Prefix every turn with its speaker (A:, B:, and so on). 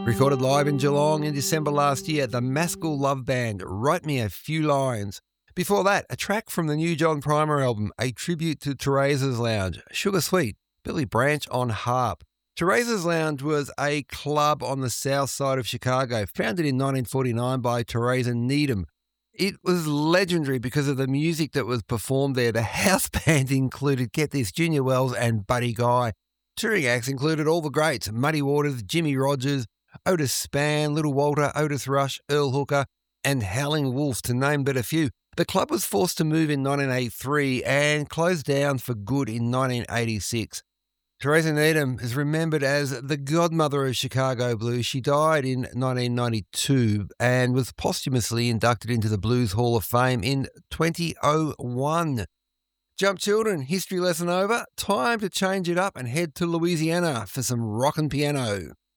A: Recorded live in Geelong in December last year, the Maskell Love Band, Write Me a Few Lines. Before that, a track from the new John Primer album, a tribute to Teresa's Lounge, Sugar Sweet, Billy Branch on harp. Teresa's Lounge was a club on the south side of Chicago, founded in 1949 by Teresa Needham. It was legendary because of the music that was performed there. The house band included, get this, Junior Wells and Buddy Guy. Touring acts included all the greats, Muddy Waters, Jimmy Rogers, Otis Spann, Little Walter, Otis Rush, Earl Hooker, and Howling Wolf, to name but a few. The club was forced to move in 1983 and closed down for good in 1986. Teresa Needham is remembered as the godmother of Chicago blues. She died in 1992 and was posthumously inducted into the Blues Hall of Fame in 2001. Jump children, history lesson over. Time to change it up and head to Louisiana for some rockin' piano.